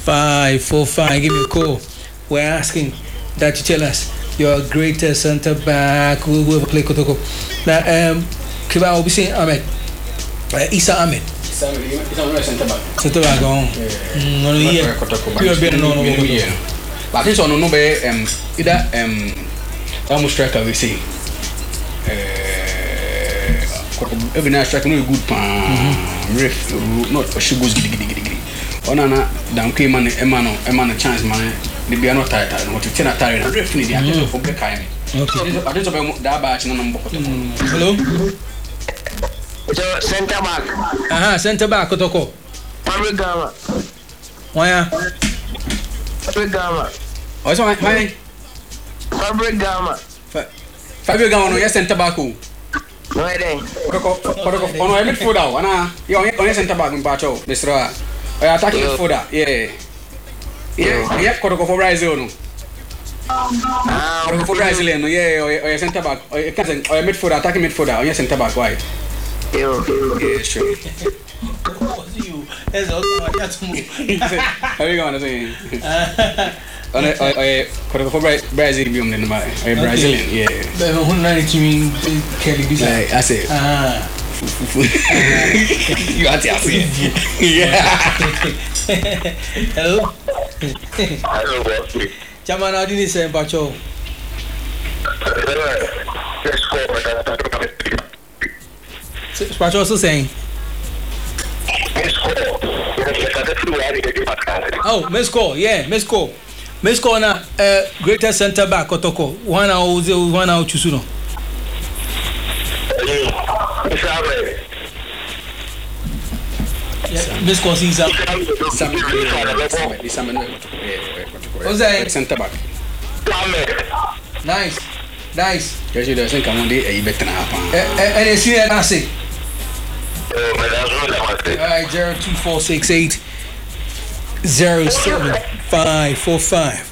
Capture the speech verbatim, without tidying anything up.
five four five. Give me a call. We're asking that you tell us your greatest centre back who will play Kotoko. Now, um, Kiba will be saying Ahmed. Uh, Isa Ahmed. Isa Ahmed, Isa Ahmed centre back. Centre back on. No, yeah. You be no no no. But I think so. No no be um either um almost striker we say. Uh, every night striker no good pan. Ref not she goes gidi gidi gidi. Onana damn came man emano emano chance man. The be not tight no to ten tired and ref ni dey at for break time. Okay. I think so be that batch no number. Hello. So center back. Aha, center back Kotoko. Fabric Gama. Why? Fabric Gama. Oh, so why? Fabric Gama. Fabric Gama no yes center back who? No idea. Kotoko Kotoko ono e midfielder ana. Yo on center back mbacho. Misra. Oh, attacking midfielder. Yeah. Yeah, yeah, Kotoko for Brazil no. Ah, Kotoko for Brazil no. Yeah, or center back. Or cousin or midfielder attacking midfielder. On center back wide. Yo. Yeah, sure. You. That's also what you to move. How you going to say? On a Kotoko for Brazil be on the number. Brazilian, yeah. But who not team Kelly Bisa? I say. Ah. You are telling. Yeah. Hello. Hello, boss. Chairman, how did you say Pacho? Let's go. Pacho also saying. Oh, Miss Call, yeah, Miss Call. Miss Call na uh, greatest centre back Kotoko. One out, one out Chusuno. Miss Call sees up. What's that? Centre back. Nice, nice. Yes, you don't come on day. You better happen. And it's here, I say. Alright, zero two four six eight zero seven five four five.